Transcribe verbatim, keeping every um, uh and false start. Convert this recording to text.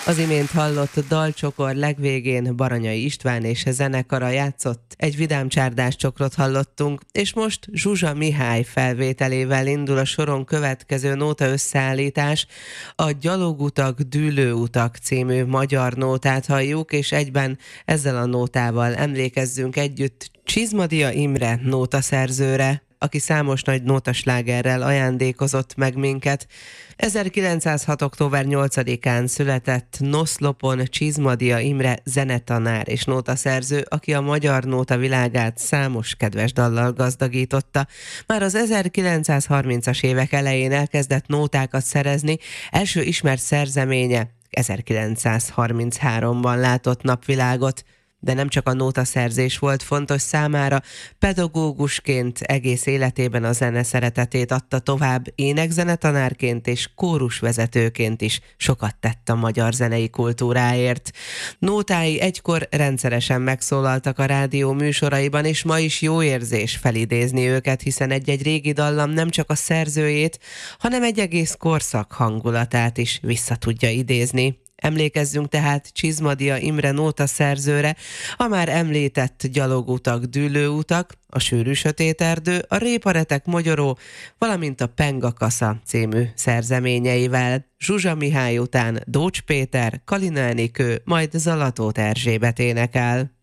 Az imént hallott dalcsokor legvégén Baranyai István és zenekara játszott, egy vidám csárdás csokrot hallottunk, és most Zsuzsa Mihály felvételével indul a soron következő nóta összeállítás. A Gyalogutak, Dűlőutak című magyar nótát halljuk, és egyben ezzel a nótával emlékezzünk együtt Csizmadia Imre nótaszerzőre, aki számos nagy nótaslágerrel ajándékozott meg minket. ezerkilencszázhat. október nyolcadikán született Noszlopon Csizmadia Imre zenetanár és nótaszerző, aki a magyar nóta világát számos kedves dallal gazdagította. Már az ezerkilencszázharmincas évek elején elkezdett nótákat szerezni, első ismert szerzeménye ezerkilencszázharmincháromban látott napvilágot. De nem csak a nótaszerzés volt fontos számára, pedagógusként egész életében a zene szeretetét adta tovább, énekzenetanárként és kórusvezetőként is sokat tett a magyar zenei kultúráért. Nótái egykor rendszeresen megszólaltak a rádió műsoraiban, és ma is jó érzés felidézni őket, hiszen egy-egy régi dallam nem csak a szerzőjét, hanem egy egész korszak hangulatát is vissza tudja idézni. Emlékezzünk tehát Csizmadia Imre nótaszerzőre, a már említett Gyalogutak, Dűlőutak, a Sűrű sötét erdő, a Réparetek mogyoró, valamint a Pengakasza című szerzeményeivel. Zsuzsa Mihály után Dócs Péter, Kalina Enikő, majd Zalatóth Erzsébet énekel.